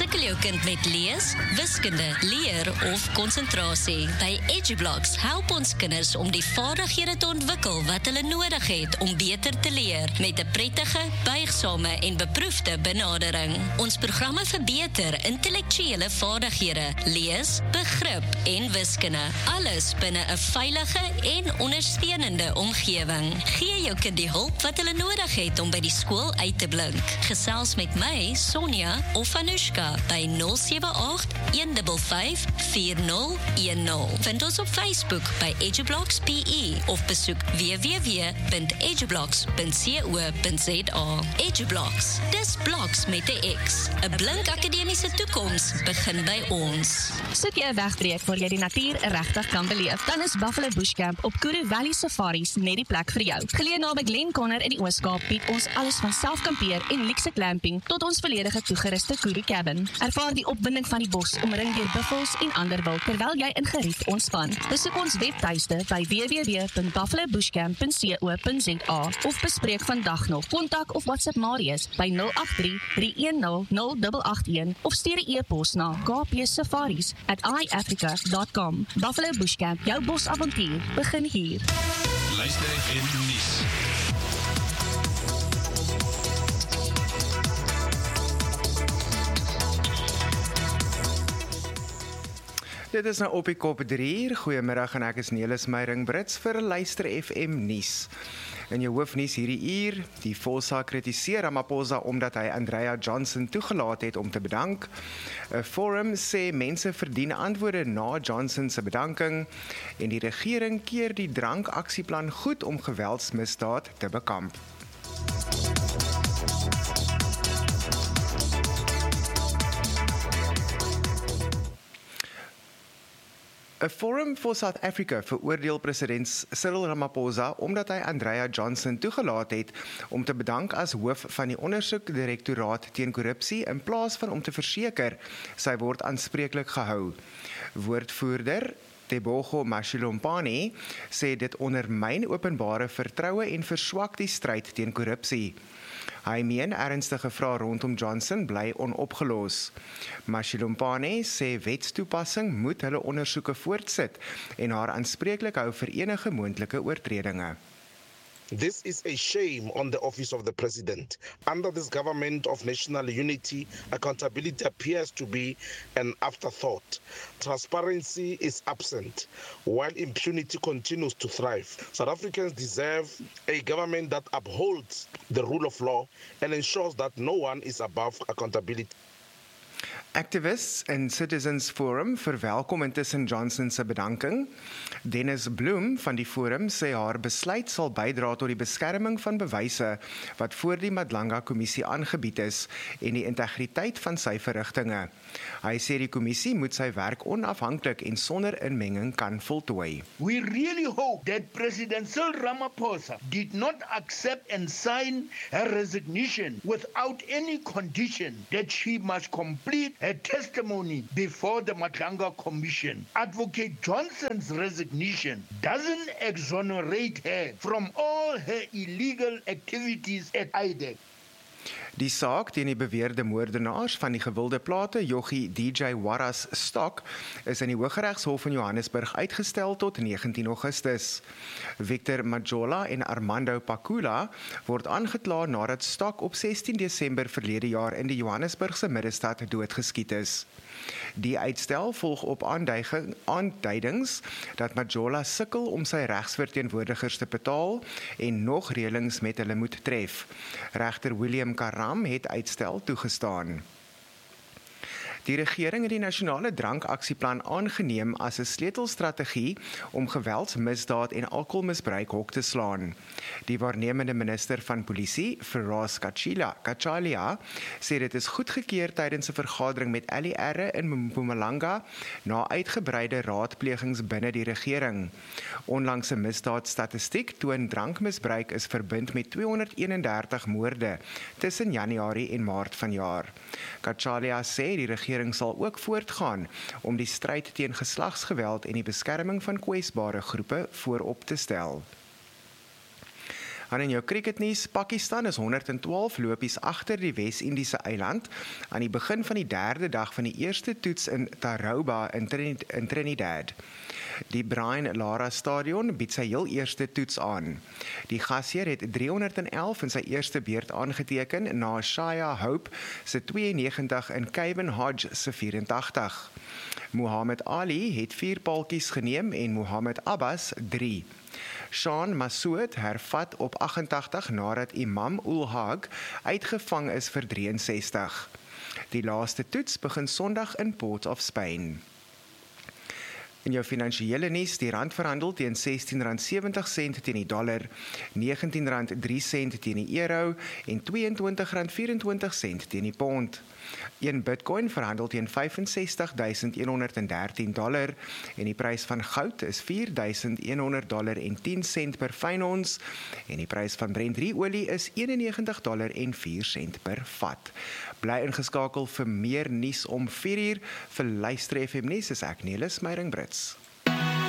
Sukkel jou kind met lees, wiskunde, leer of konsentrasie? By EduBlocks help ons kinders om die vaardighede te ontwikkel wat hulle nodig het om beter te leer met 'n prettige, buigsame en beproefde benadering. Ons programme verbeter intellektuele vaardighede, lees, begrip en wiskunde. Alles binne 'n veilige en ondersteunende omgewing. Gee jou kind die hulp wat hulle nodig het om by die skool uit te blink. Gesels met my, Sonja of Anushka by 078-155-4010. Vind ons op Facebook by EduBlocks PE of besoek www.edublocks.co.za. EduBlocks, dis bloks met 'n X. 'n blink akademiese toekoms begin by ons. Soek jy 'n wegbreek waar jy die natuur regtig kan beleef, dan is Buffalo Bush Camp op Kuru Valley Safaris net die plek vir jou. Geleë naby Glencorner in die Oos-Kaap bied ons alles van selfkampeer en luxe glamping tot ons volledige toegeruste Kuru cabin. Ervaar die opwinding van die bos omring deur buffels en ander wild terwyl jy in gerief ontspan. Besoek ons webtuiste by www.buffalobushcamp.co.za of bespreek vandag nog. Kontak of WhatsApp Marius by 083-310-0881 of stuur 'n e-pos na kpsafaris@iafrica.com. Buffalo Bush Camp, jou bosavontuur begin hier. Luister FM nuus. Dit is nou op die kop 3:00. Goeiemiddag en ek is Nelis Meyring Brits vir Luister FM nuus. In jou hoofnuus hierdie uur, die Fossa kritiseer Ramaphosa omdat hy Andrea Johnson toegelaat het om te bedank. 'n Forum sê mense verdien antwoorde na Johnson se bedanking en die regering keer die drankaksieplan goed om geweldsmisdaad te bekamp. 'n Forum for South Africa veroordeel president Cyril Ramaphosa omdat hy Andrea Johnson toegelaat het om te bedank as hoof van die ondersoekdirektoraat teen korrupsie in plaas van om te verseker sy word aanspreeklik gehou. Woordvoerder Tebogo Mashilompane sê dit ondermyn openbare vertroue en verswak die stryd teen korrupsie. Hy meen ernstige vrae rondom Johnson bly onopgelos. Mashilompane sê wetstoepassing moet hulle ondersoeke voortsit en haar aanspreeklik hou vir enige moontlike oortredinge. This is a shame on the office of the president. Under this government of national unity, accountability appears to be an afterthought. Transparency is absent, while impunity continues to thrive. South Africans deserve a government that upholds the rule of law and ensures that no one is above accountability. Activists en Citizens Forum verwelkom intussen Johnson se bedanking. Dennis Bloem van die forum sê haar besluit sal bydra tot die beskerming van bewyse wat voor die Madlanga kommissie aangebied is en die integriteit van sy verrigtinge. Hy sê die kommissie moet sy werk onafhanklik en sonder inmenging kan voltooi. We really hope that President Cyril Ramaphosa did not accept and sign her resignation without any condition that she must complete her testimony before the Madlanga Commission. Advocate Johnson's resignation doesn't exonerate her from all her illegal activities at IDEC. Die saak teen die beweerde moordenaars van die gewilde plate joggie DJ Warras Stok is in die Hooggeregshof in Johannesburg uitgestel tot 19 Augustus. Victor Majola en Armando Pakula word aangekla nadat Stok op 16 Desember verlede jaar in die Johannesburgse middestad doodgeskiet is. Die uitstel volg op aanduidings dat Majola sukkel om sy regsverteenwoordigers te betaal en nog reëlings met hulle moet tref. Regter William Karam het uitstel toegestaan. Die regering het die nasionale drankaksieplan aangeneem as 'n sleutelstrategie om geweldsmisdaad en alkoholmisbruik hok te slaan. Die waarnemende minister van polisie, Firas Kachalia, sê dit is goedgekeur tydens 'n vergadering met LER in Mpumalanga na uitgebreide raadplegings binne die regering. Onlangse misdaadstatistiek toon drankmisbruik is verbind met 231 moorde tussen Januarie en Maart vanjaar. Kachalia sê die regering sal ook voortgaan om die stryd teen geslagsgeweld en die beskerming van kwesbare groepe voorop te stel. En in jou cricketnuus, Pakistan is 112 lopies agter die Wes-Indiese eiland aan die begin van die derde dag van die eerste toets in Tarouba in Trinidad. Die Brian Lara Stadion bied sy heel eerste toets aan. Die gasheer het 311 in sy eerste beurt aangeteken na Shaya Hope se 92 en Kevin Hodge se 84. Muhammad Ali het 4 paaltjies geneem en Muhammad Abbas 3. Shan Masood hervat op 88 nadat Imam ul Haq uitgevang is vir 63. Die laaste toets begin Sondag in Port of Spain. In jou finansiële nuus, die rand verhandel teen R16.70 teen die dollar, R19.03 teen die euro en R22.24 teen die pond. 1 Bitcoin verhandel teen $65.113 en die prys van goud is $4.100.10 per fyn ons en die prys van Brent olie is $91.04 per vat. Bly ingeskakel vir meer nuus om 4 uur. Vir Luister FM nuus is ek Nelis Meyering Brits.